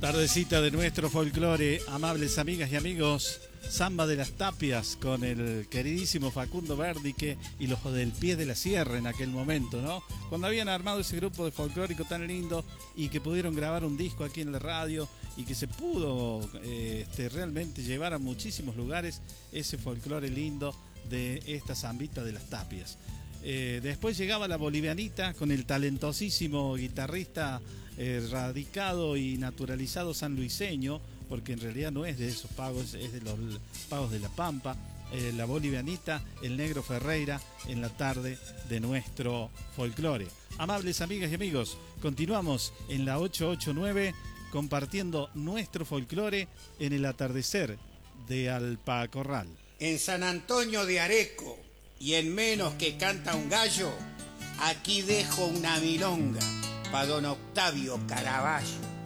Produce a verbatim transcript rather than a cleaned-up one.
Tardecita de nuestro folclore, amables amigas y amigos. Samba de las Tapias con el queridísimo Facundo Verdique y los del Pie de la Sierra en aquel momento, ¿no? Cuando habían armado ese grupo de folclórico tan lindo y que pudieron grabar un disco aquí en la radio y que se pudo eh, este, realmente llevar a muchísimos lugares ese folclore lindo de esta zambita de las Tapias. Eh, después llegaba la Bolivianita con el talentosísimo guitarrista eh, radicado y naturalizado sanluiseño, porque en realidad no es de esos pagos, es de los pagos de La Pampa, eh, la Bolivianita, el Negro Ferreira, en la tarde de nuestro folclore. Amables amigas y amigos, continuamos en la ochocientos ochenta y nueve compartiendo nuestro folclore en el atardecer de Alpacorral. En San Antonio de Areco y en menos que canta un gallo, aquí dejo una milonga pa' don Octavio Caraballo.